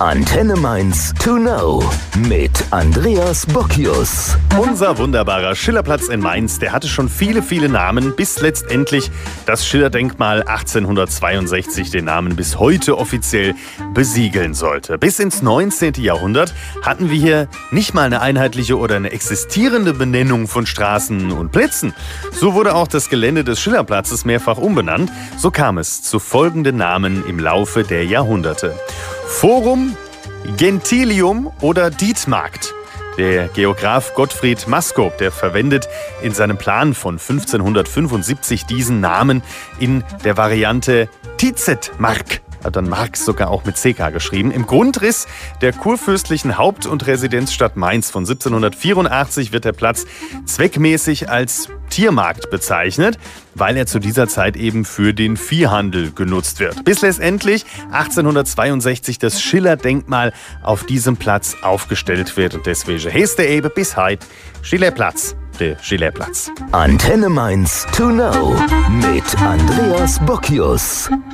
Antenne Mainz to know mit Andreas Bockius. Unser wunderbarer Schillerplatz in Mainz, der hatte schon viele Namen, bis letztendlich das Schillerdenkmal 1862 den Namen bis heute offiziell besiegeln sollte. Bis ins 19. Jahrhundert hatten wir hier nicht mal eine einheitliche oder eine existierende Benennung von Straßen und Plätzen. So wurde auch das Gelände des Schillerplatzes mehrfach umbenannt. So kam es zu folgenden Namen im Laufe der Jahrhunderte: Forum, Gentilium oder Dietmarkt. Der Geograf Gottfried Maskop, der verwendet in seinem Plan von 1575 diesen Namen in der Variante Tietzetmark. Hat dann Marx sogar auch mit CK geschrieben. Im Grundriss der kurfürstlichen Haupt- und Residenzstadt Mainz von 1784 wird der Platz zweckmäßig als Tiermarkt bezeichnet, weil er zu dieser Zeit eben für den Viehhandel genutzt wird. Bis letztendlich 1862 das Schillerdenkmal auf diesem Platz aufgestellt wird. Und deswegen heißt er eben bis heute Schillerplatz, der Schillerplatz. Antenne Mainz to know mit Andreas Bockius.